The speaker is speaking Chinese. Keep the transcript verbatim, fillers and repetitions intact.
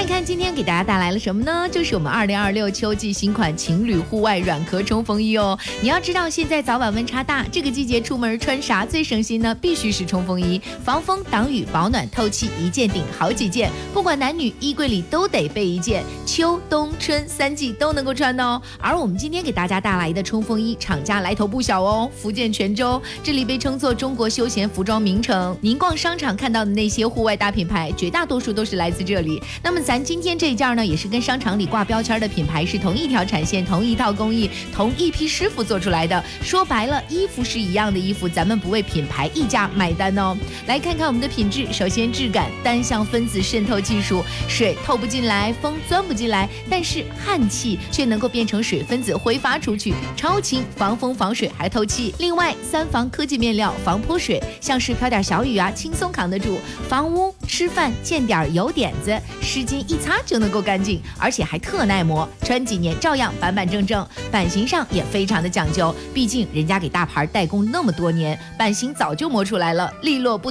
看一看今天给大家带来了什么呢？就是我们二零二六秋季新款情侣户外软壳冲锋衣哦。你要知道，现在早晚温差大，这个季节出门穿啥最省心呢？必须是冲锋衣，防风挡雨保暖透气，一件顶好几件，不管男女，衣柜里都得备一件，秋冬春三季都能够穿的哦。而我们今天给大家带来的冲锋衣，厂家来头不小哦，福建泉州，这里被称作中国休闲服装名城。您逛商场看到的那些户外大品牌，绝大多数都是来自这里。那么咱今天这一件呢，也是跟商场里挂标签的品牌是同一条产线、同一套工艺、同一批师傅做出来的。说白了，衣服是一样的衣服，咱们不为品牌溢价买单哦。来看看我们的品质，首先质感，单向分子渗透技术，水透不进来，风钻不进来，但是汗气却能够变成水分子挥发出去，超轻，防风防水还透气。另外，三防科技面料，防泼水，像是飘点小雨啊，轻松扛得住。防污，吃饭见点油点子，湿巾一擦就能够干净，而且还特耐磨，穿几年照样板板正正。版型上也非常的讲究，毕竟人家给大牌代工那么多年，版型早就磨出来了，利落不